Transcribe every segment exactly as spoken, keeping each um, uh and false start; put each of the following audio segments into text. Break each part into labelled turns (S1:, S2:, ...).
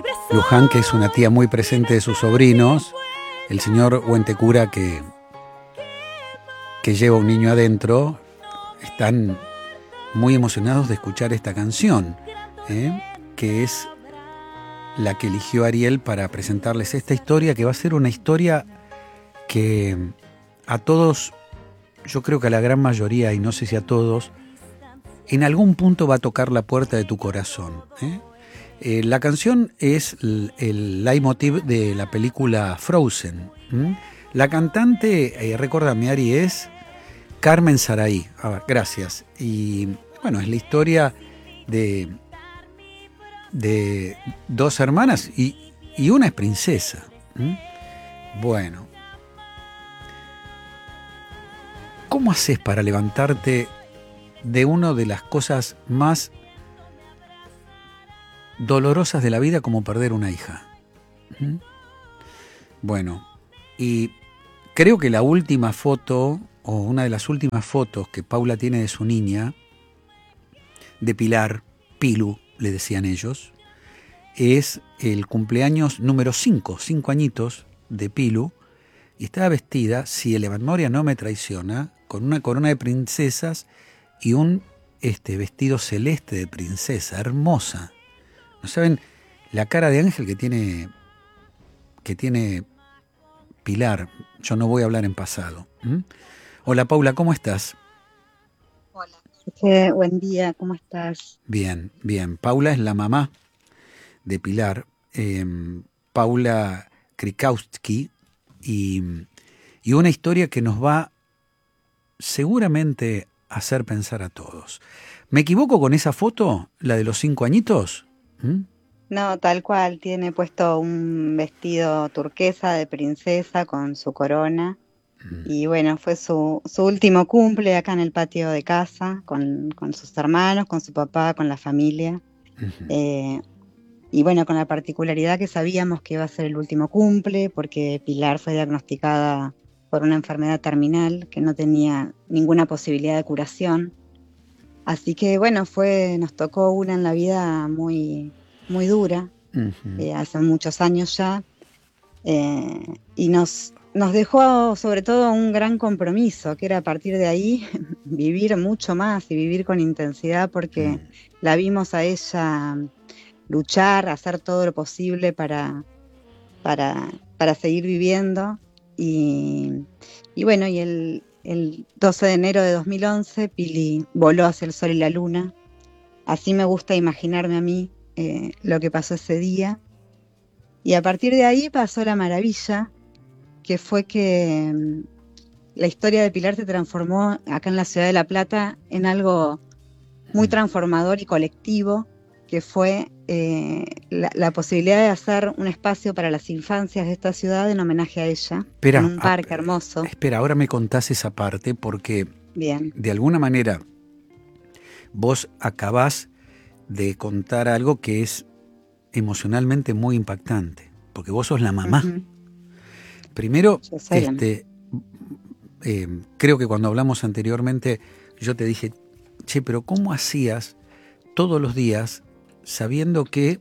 S1: Luján, que es una tía muy presente de sus sobrinos, el señor Huentecura, que, que lleva un niño adentro, están muy emocionados de escuchar esta canción, ¿eh? que es la que eligió Ariel para presentarles esta historia, que va a ser una historia que a todos, yo creo que a la gran mayoría, y no sé si a todos, en algún punto va a tocar la puerta de tu corazón. ¿eh? Eh, la canción es el, el leitmotiv de la película Frozen. ¿Mm? La cantante, eh, recuérdame Ari, es Carmen Saraí. A ver, gracias. Y bueno, es la historia de, de dos hermanas y, y una es princesa. ¿Mm? Bueno, ¿cómo haces para levantarte de una de las cosas más dolorosas de la vida como perder una hija? ¿Mm? Bueno, y creo que la última foto, o una de las últimas fotos que Paula tiene de su niña, de Pilar, Pilu, le decían ellos, es el cumpleaños número cinco, cinco añitos de Pilu, y estaba vestida, si la memoria no me traiciona, con una corona de princesas y un este, vestido celeste de princesa, hermosa. ¿No saben la cara de ángel que tiene, que tiene Pilar? Yo no voy a hablar en pasado. ¿Mm? Hola Paula, ¿cómo estás?
S2: Hola, Jorge, buen día, ¿cómo estás?
S1: Bien, bien. Paula es la mamá de Pilar, eh, Paula Krikowski, y, y una historia que nos va seguramente a hacer pensar a todos. ¿Me equivoco con esa foto, la de los cinco añitos? ¿Mm?
S2: No, tal cual, tiene puesto un vestido turquesa de princesa con su corona y bueno, fue su, su último cumple acá en el patio de casa con, con sus hermanos, con su papá, con la familia.
S1: Uh-huh.
S2: Eh, y bueno, con la particularidad que sabíamos que iba a ser el último cumple porque Pilar fue diagnosticada por una enfermedad terminal que no tenía ninguna posibilidad de curación. Así que bueno, fue, nos tocó una en la vida muy, muy dura,
S1: Uh-huh.
S2: eh, hace muchos años ya, eh, y nos, nos dejó sobre todo un gran compromiso, que era a partir de ahí vivir mucho más y vivir con intensidad, porque
S1: Uh-huh.
S2: la vimos a ella luchar, hacer todo lo posible para, para, para seguir viviendo. Y, y bueno, y el, el doce de enero de dos mil once, Pili voló hacia el sol y la luna. Así me gusta imaginarme a mí eh, lo que pasó ese día. Y a partir de ahí pasó la maravilla, que fue que mm, la historia de Pilar se transformó acá en la ciudad de La Plata en algo muy transformador y colectivo, que fue eh, la, la posibilidad de hacer un espacio para las infancias de esta ciudad en homenaje a ella, en
S1: Espera,
S2: un
S1: a-
S2: parque hermoso.
S1: espera, ahora me contás esa parte porque
S2: Bien.
S1: de alguna manera vos acabás de contar algo que es emocionalmente muy impactante, porque vos sos la mamá.
S2: Uh-huh.
S1: Primero,
S2: Yo soy la...
S1: este, eh, creo que cuando hablamos anteriormente, yo te dije, che, pero ¿cómo hacías todos los días sabiendo que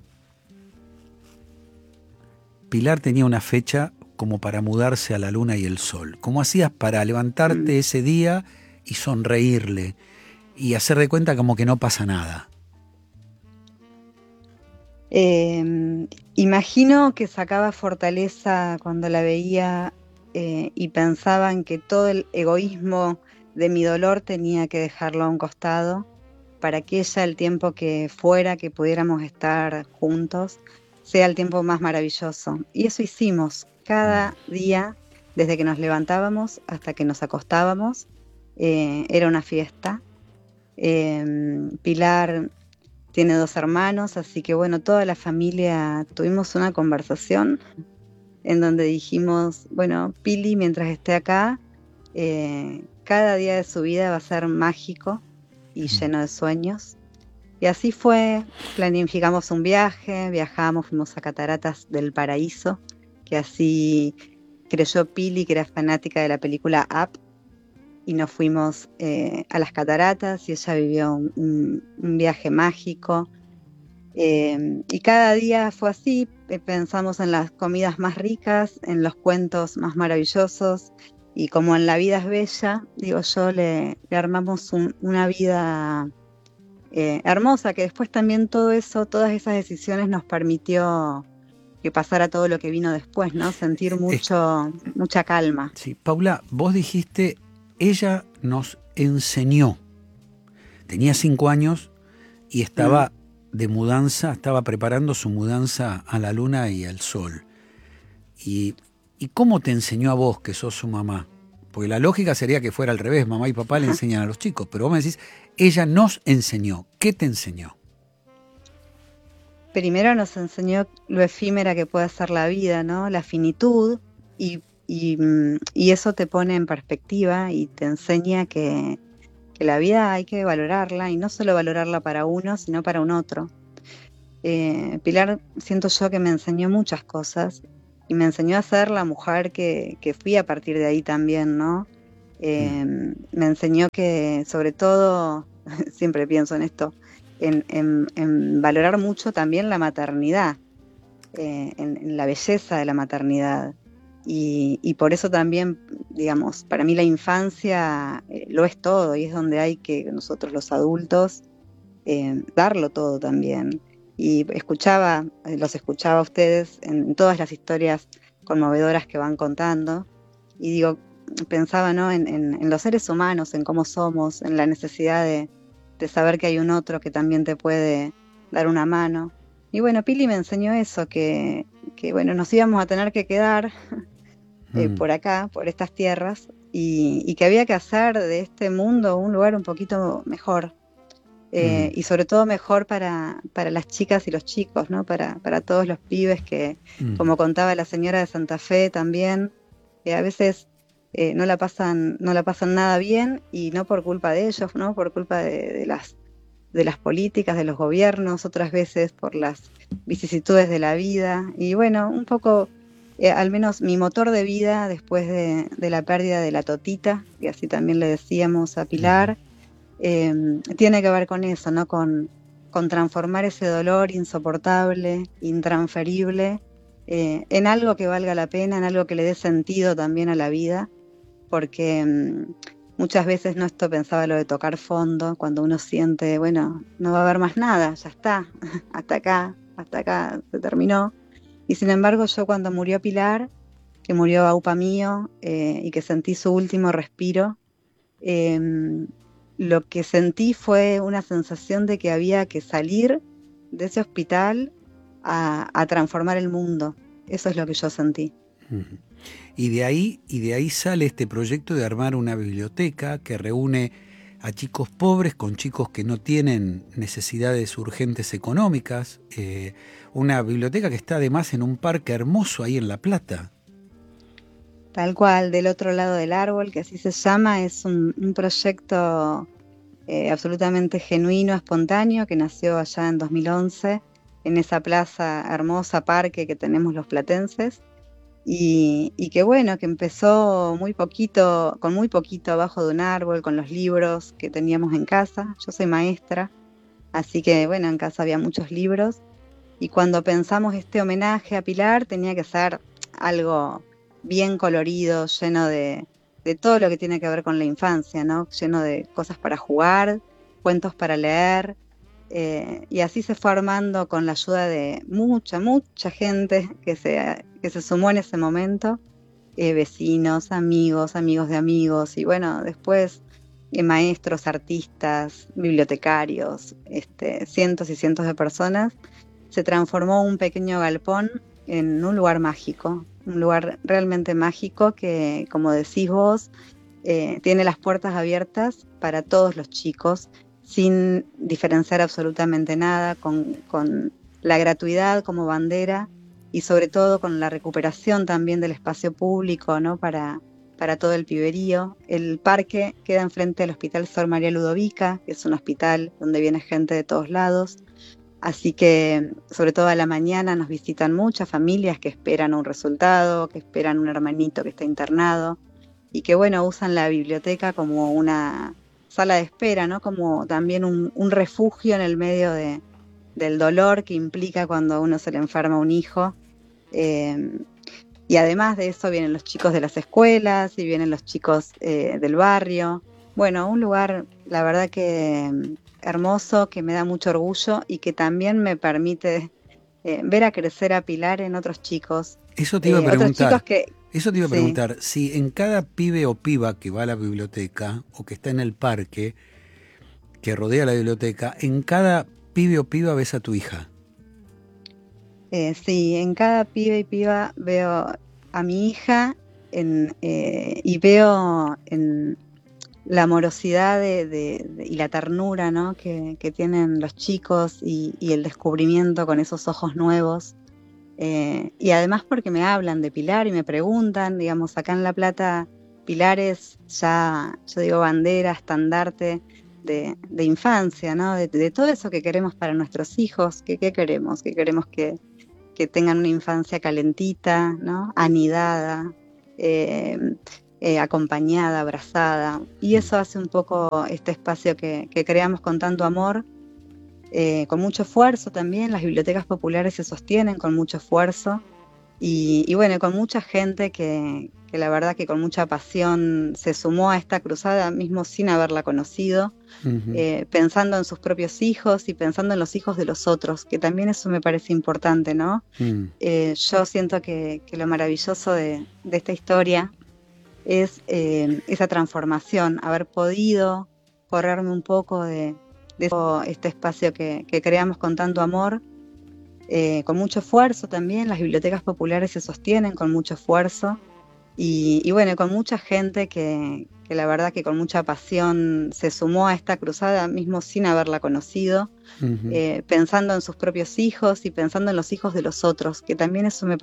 S1: Pilar tenía una fecha como para mudarse a la luna y el sol? ¿Cómo hacías para levantarte
S2: Mm.
S1: ese día y sonreírle y hacer de cuenta como que no pasa nada?
S2: Eh, imagino que sacaba fortaleza cuando la veía eh, y pensaba en que todo el egoísmo de mi dolor tenía que dejarlo a un costado para que ella, el tiempo que fuera, que pudiéramos estar juntos, sea el tiempo más maravilloso. Y eso hicimos cada día, desde que nos levantábamos hasta que nos acostábamos. Eh, era una fiesta. Eh, Pilar tiene dos hermanos, así que bueno, toda la familia tuvimos una conversación en donde dijimos, bueno, Pili, mientras esté acá, eh, cada día de su vida va a ser mágico y lleno de sueños. Y así fue, planificamos un viaje, viajamos, fuimos a Cataratas del Paraíso, que así creyó Pili, que era fanática de la película Up, y nos fuimos eh, a las cataratas y ella vivió un, un, un viaje mágico. Eh, y cada día fue así, eh, pensamos en las comidas más ricas, en los cuentos más maravillosos, y como en la vida es bella, digo yo, le, le armamos un, una vida eh, hermosa, que después también todo eso, todas esas decisiones nos permitió que pasara todo lo que vino después, ¿no? Sentir
S1: Es,
S2: mucho, mucha calma.
S1: sí, Paula, vos dijiste, ella nos enseñó. Tenía cinco años y
S2: Mm.
S1: estaba de mudanza, estaba preparando su mudanza a la luna y al sol. ¿Y, y cómo te enseñó a vos, que sos su mamá? Porque la lógica sería que fuera al revés, mamá y papá le enseñan a los chicos, pero vos me decís, ella nos enseñó. ¿Qué te enseñó?
S2: Primero nos enseñó lo efímera que puede ser la vida, ¿no? La finitud, y, y, mm, y eso te pone en perspectiva y te enseña que, que la vida hay que valorarla, y no solo valorarla para uno, sino para un otro. Eh, Pilar, siento yo que me enseñó muchas cosas y me enseñó a ser la mujer que, que fui a partir de ahí también, ¿no?
S1: Mm,
S2: Eh, Me enseñó que, sobre todo, siempre pienso en esto, en, en- en valorar mucho también la maternidad, eh, en, en la belleza de la maternidad. Y, y por eso también, digamos, para mí la infancia eh, lo es todo, y es donde hay que nosotros los adultos eh, darlo todo también. Y escuchaba, eh, los escuchaba a ustedes en, en todas las historias conmovedoras que van contando, y digo, pensaba, ¿no? en, en, en los seres humanos, en cómo somos, en la necesidad de, de saber que hay un otro que también te puede dar una mano. Y bueno, Pili me enseñó eso, que, que bueno, nos íbamos a tener que quedar eh,
S1: mm,
S2: por acá, por estas tierras, y, y que había que hacer de este mundo un lugar un poquito mejor,
S1: mm,
S2: eh, y sobre todo mejor para, para las chicas y los chicos, ¿no? Para, para todos los pibes que,
S1: mm,
S2: como contaba la señora de Santa Fe también, que a veces eh, no la pasan, no la pasan nada bien, y no por culpa de ellos, ¿no? Por culpa de, de las, de las políticas, de los gobiernos, otras veces por las vicisitudes de la vida. Y bueno, un poco, eh, al menos mi motor de vida después de, de la pérdida de la Totita, que así también le decíamos a
S1: mm,
S2: Pilar, eh, tiene que ver con eso, ¿no? Con, con transformar ese dolor insoportable, intransferible, eh, en algo que valga la pena, en algo que le dé sentido también a la vida, porque mm, muchas veces, no, esto pensaba lo de tocar fondo, cuando uno siente, bueno, no va a haber más nada, ya está, hasta acá, hasta acá se terminó. Y sin embargo, yo cuando murió Pilar, que murió Aupa mío, eh, y que sentí su último respiro, eh, lo que sentí fue una sensación de que había que salir de ese hospital a, a transformar el mundo. Eso es lo que yo sentí.
S1: mm. Y de ahí, y de ahí sale este proyecto de armar una biblioteca que reúne a chicos pobres con chicos que no tienen necesidades urgentes económicas. Eh, una biblioteca que está además en un parque hermoso ahí en La Plata.
S2: Tal cual, del otro lado del árbol, que así se llama, es un, un proyecto eh, absolutamente genuino, espontáneo, que nació allá en dos mil once, en esa plaza hermosa, parque que tenemos los platenses. Y, y que bueno, que empezó muy poquito, con muy poquito abajo de un árbol, con los libros que teníamos en casa. Yo soy maestra, así que bueno, en casa había muchos libros. Y cuando pensamos este homenaje a Pilar, tenía que ser algo bien colorido, lleno de, de todo lo que tiene que ver con la infancia, ¿no? Lleno de cosas para jugar, cuentos para leer. Eh, y así se fue armando con la ayuda de mucha, mucha gente que se, que se sumó en ese momento, eh, vecinos, amigos, amigos de amigos, y bueno, después eh, maestros, artistas, bibliotecarios, este, cientos y cientos de personas. Se transformó un pequeño galpón en un lugar mágico, un lugar realmente mágico que, como decís vos, eh, tiene las puertas abiertas para todos los chicos, sin diferenciar absolutamente nada, con, con la gratuidad como bandera, y sobre todo con la recuperación también del espacio público, ¿no? Para, para todo el piberío. El parque queda enfrente del Hospital Sor María Ludovica, que es un hospital donde viene gente de todos lados. Así que, sobre todo a la mañana, nos visitan muchas familias que esperan un resultado, que esperan un hermanito que está internado, y que, bueno, usan la biblioteca como una sala de espera, ¿no? Como también un, un refugio en el medio de, del dolor que implica cuando a uno se le enferma un hijo. Eh, y además de eso vienen los chicos de las escuelas y vienen los chicos eh, del barrio. Bueno, un lugar, la verdad que hermoso, que me da mucho orgullo y que también me permite eh, ver a crecer a Pilar en otros chicos.
S1: Eso te iba a
S2: Eh, otros
S1: preguntar.
S2: chicos que,
S1: Eso te iba a
S2: sí.
S1: preguntar. Si en cada pibe o piba que va a la biblioteca o que está en el parque, que rodea la biblioteca, en cada pibe o piba ves a tu hija.
S2: Eh, sí, en cada pibe y piba veo a mi hija en, eh, y veo en la amorosidad de, de, de, y la ternura, ¿no? que, que tienen los chicos y, y el descubrimiento con esos ojos nuevos. Eh, y además porque me hablan de Pilar y me preguntan, digamos, acá en La Plata, Pilar es ya, yo digo, bandera, estandarte de, de infancia, ¿no? De, de todo eso que queremos para nuestros hijos. ¿Qué, qué queremos? ¿Qué queremos que, que tengan una infancia calentita, ¿no? Anidada, eh, eh, acompañada, abrazada? Y eso hace un poco este espacio que, que creamos con tanto amor. Eh, con mucho esfuerzo también, las bibliotecas populares se sostienen con mucho esfuerzo y, y bueno, con mucha gente que, que la verdad que con mucha pasión se sumó a esta cruzada mismo sin haberla conocido, uh-huh. eh, pensando en sus propios hijos y pensando en los hijos de los otros, que también eso me parece importante, ¿no? Uh-huh. Eh, yo siento que, que lo maravilloso de, de esta historia es eh, esa transformación, haber podido correrme un poco de de este espacio que, que creamos con tanto amor, eh, con mucho esfuerzo también. Las bibliotecas populares se sostienen con mucho esfuerzo y, y bueno, con mucha gente que, que la verdad que con mucha pasión se sumó a esta cruzada mismo sin haberla conocido, uh-huh. eh, pensando en sus propios hijos y pensando en los hijos de los otros, que también eso me